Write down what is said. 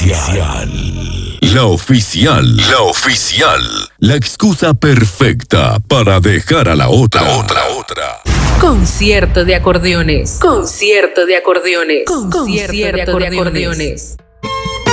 oficial. La oficial. La oficial. La excusa perfecta para dejar a la otra. Concierto de acordeones. Concierto de acordeones. Concierto de acordeones.